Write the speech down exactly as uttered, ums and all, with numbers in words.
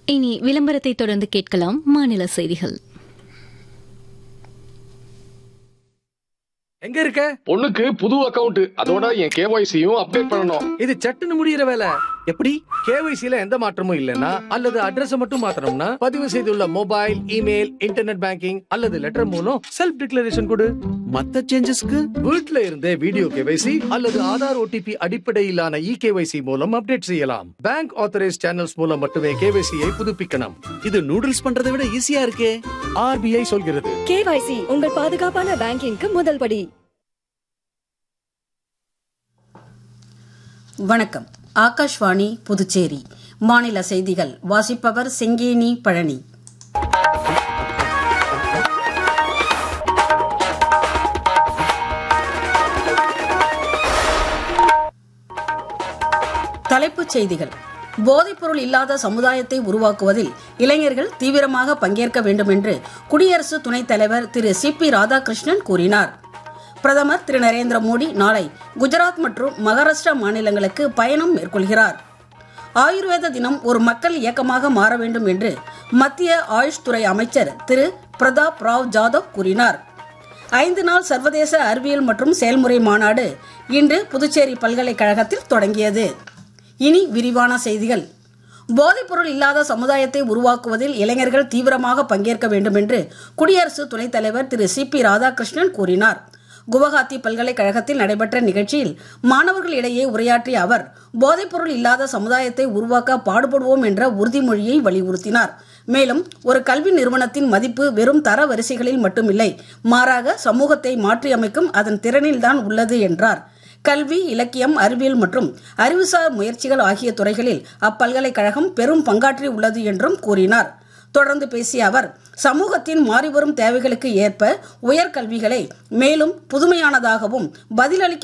இனி விளம்பரத்தை தொடர்ந்து கேட்கலாம் மாநில செய்திகள். எங்க இருக்க? பொண்ணுக்கு புது அக்கவுண்ட், அதோட என் கேஒய்சியும் அப்டேட் பண்ணனும். இது சட்டுன்னு முடியற வேலை. எப்படி? கேஒய்சில எந்த மாற்றமும் இல்லனா அல்லது அட்ரஸ் மட்டும் மாத்தணும்னா பதிவு செய்துள்ள மொபைல், இமெயில், இன்டர்நெட் பேங்கிங் அல்லது லெட்டர் மூலம் செல்ஃப் டிக்ளரேஷன் கொடு. மத்த சேஞ்சஸ்க்கு வீட்ல இருந்தே வீடியோ கேஒய்சி அல்லது ஆதார் ஓடிபி அடிப்படையிலான இ கேஒய்சி மூலம் அப்டேட் செய்யலாம். பேங்க் ஆத்தரைஸ் சேனல்ஸ் மூலம் மட்டுமே கேஒய்சியை புதுப்பிக்கணும். இது நூடுல்ஸ் பண்றதை விட ஈஸியா இருக்கே. ஆர்பிஐ சொல்கிறது. கேஒய்சி உங்கள் பாதுகாப்பான பேங்கிங்க்கு முதல் படி. வணக்கம். ஆகாஷ்வாணி புதுச்சேரி மாநில செய்திகள் வாசிப்பவர் செங்கேனி பழனி. தலைப்புச் செய்திகள். போதைப்பொருள் இல்லாத சமுதாயத்தை உருவாக்குவதில் இளைஞர்கள் தீவிரமாக பங்கேற்க வேண்டும் என்று குடியரசு துணைத் தலைவர் திரு சி பி ராதாகிருஷ்ணன் கூறினார். பிரதமர் திரு நரேந்திர மோடி நாளை குஜராத் மற்றும் மகாராஷ்டிரா மாநிலங்களுக்கு பயணம் மேற்கொள்கிறார். ஆயுர்வேத தினம் ஒரு மக்கள் இயக்கமாக மாற வேண்டும் என்று மத்திய ஆயுஷ் துறை அமைச்சர் திரு பிரதாப் ராவ் ஜாதவ் கூறினார். ஐந்து நாள் சர்வதேச அறிவியல் மற்றும் செயல்முறை மாநாடு இன்று புதுச்சேரி பல்கலைக்கழகத்தில் தொடங்கியது. இனி விரிவான செய்திகள். போதைப்பொருள் இல்லாத சமுதாயத்தை உருவாக்குவதில் இளைஞர்கள் தீவிரமாக பங்கேற்க வேண்டும் என்று குடியரசு துணைத் தலைவர் திரு சி பி ராதாகிருஷ்ணன் கூறினார். குவஹாத்தி பல்கலைக்கழகத்தில் நடைபெற்ற நிகழ்ச்சியில் மாணவர்களிடையே உரையாற்றிய அவர் போதைப்பொருள் இல்லாத சமுதாயத்தை உருவாக்க பாடுபடுவோம் என்ற உறுதிமொழியை வலியுறுத்தினார். மேலும் ஒரு கல்வி நிறுவனத்தின் மதிப்பு வெறும் தர வரிசைகளில் மட்டுமில்லை, மாறாக சமூகத்தை மாற்றியமைக்கும் அதன் திறனில்தான் உள்ளது என்றார். கல்வி, இலக்கியம், அறிவியல் மற்றும் அறிவுசார் முயற்சிகள் ஆகிய துறைகளில் அப்பல்கலைக்கழகம் பெரும் பங்காற்றி உள்ளது என்றும் கூறினார். தொடர்ந்து பேசிய அவர் சமூகத்தின் மாறிவரும் தேவைகளுக்கு ஏற்ப உயர்கல்விகளை மேலும் புதுமையானதாகவும் பதிலளிக்க